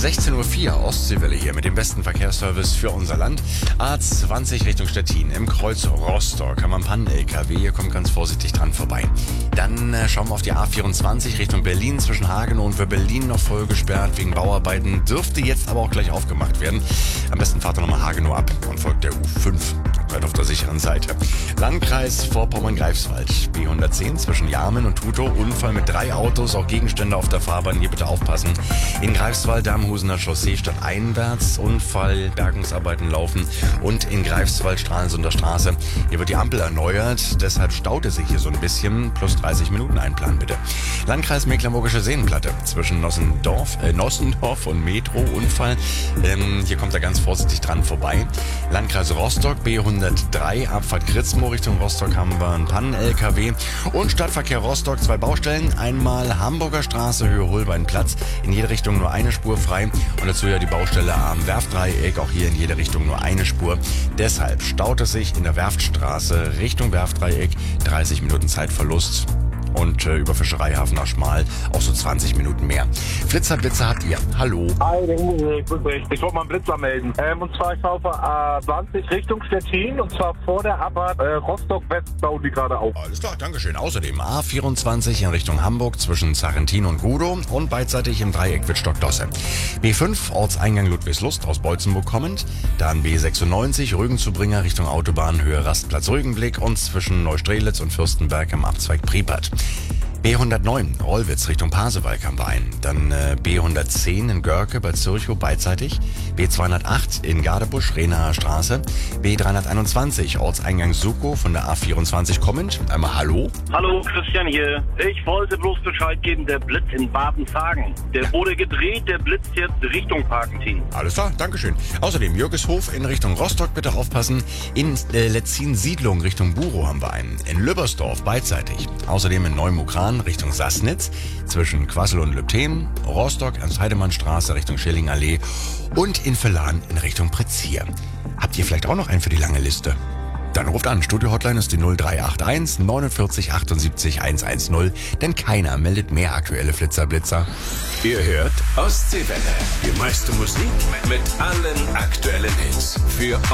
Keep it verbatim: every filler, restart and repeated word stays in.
sechzehn Uhr vier Ostseewelle hier mit dem besten Verkehrsservice für unser Land. A zwanzig Richtung Stettin. Im Kreuz Rostock haben wir einen Pannen-L K W. Ihr kommt ganz vorsichtig dran vorbei. Dann äh, schauen wir auf die A vierundzwanzig Richtung Berlin zwischen Hagenow und für Berlin noch voll gesperrt wegen Bauarbeiten. Dürfte jetzt aber auch gleich aufgemacht werden. Am besten fahrt ihr nochmal Hagenow ab und folgt der U fünf. Seid auf der sicheren Seite. Landkreis Vorpommern-Greifswald. B hundertzehn zwischen Jarmen und Tutow. Unfall mit drei Autos, auch Gegenstände auf der Fahrbahn. Hier bitte aufpassen. In Greifswald, Damhusener Chaussee stadteinwärts. Unfall, Bergungsarbeiten laufen. Und in Greifswald, Stralsunder Straße. Hier wird die Ampel erneuert. Deshalb staut es sich hier so ein bisschen. Plus dreißig Minuten einplanen bitte. Landkreis Mecklenburgische Seenplatte. Zwischen Nossendorf, äh, Nossendorf und Metro. Unfall. Ähm, hier kommt er ganz vorsichtig dran vorbei. Landkreis Rostock. B hundertdrei. Abfahrt Kritzmo Richtung Rostock haben wir einen Pannen-L K W. Und Stadtverkehr Rostock. Zwei Baustellen. Einmal Hamburger Straße, Höhe Holbeinplatz. In jede Richtung nur eine Spur frei. Und dazu ja die Baustelle am Werftdreieck. Auch hier in jede Richtung nur eine Spur. Deshalb staut es sich in der Werftstraße Richtung Werftdreieck. dreißig Minuten Zeitverlust. Und äh, über Fischereihafen nach Schmal auch so zwanzig Minuten mehr. Flitzer, Blitzer habt ihr. Hallo. Hi, der Uwe, grüß dich. Ich wollte mal einen Blitzer melden. Ähm, und zwar, ich fahre auf A zwanzig Richtung Stettin und zwar vor der Abfahrt äh, Rostock-West bauen die gerade auf. Alles klar, Dankeschön. Außerdem A vierundzwanzig in Richtung Hamburg zwischen Zarentin und Gudow und beidseitig im Dreieck Wittstock-Dosse. B fünf, Ortseingang Ludwigslust aus Beutzenburg kommend. Dann B sechsundneunzig, Rügenzubringer Richtung Autobahn, Höhe Rastplatz Rügenblick und zwischen Neustrelitz und Fürstenberg im Abzweig Priepert. B hundertneun, Rollwitz Richtung Pasewalk am Wein. Dann äh, B hundertzehn in Görke bei Zürchow beidseitig. B zweihundertacht in Gardebusch, Rehnaer Straße. B dreihunderteinundzwanzig, Ortseingang Sukow von der A vierundzwanzig kommend. Einmal Hallo. Hallo, Christian hier. Ich wollte bloß Bescheid geben, der Blitz in Badenzagen. Der wurde gedreht, der blitzt jetzt Richtung Parkentin. Alles klar, Dankeschön. Außerdem Jürgeshof in Richtung Rostock, bitte aufpassen. In äh, Letzin-Siedlung Richtung Burow haben wir einen. In Lübbersdorf beidseitig. Außerdem in Neumukran Richtung Sassnitz, zwischen Quassel und Lübten, Rostock, Ernst-Heidemann-Straße Richtung Schillingallee und in Verlan in Richtung Pretzier. Habt ihr vielleicht auch noch einen für die lange Liste? Dann ruft an, Studio-Hotline ist die null drei acht eins neunundvierzig achtundsiebzig hundertzehn, denn keiner meldet mehr aktuelle Flitzer-Blitzer. Ihr hört Ostseewelle, die meiste Musik mit allen aktuellen Hits für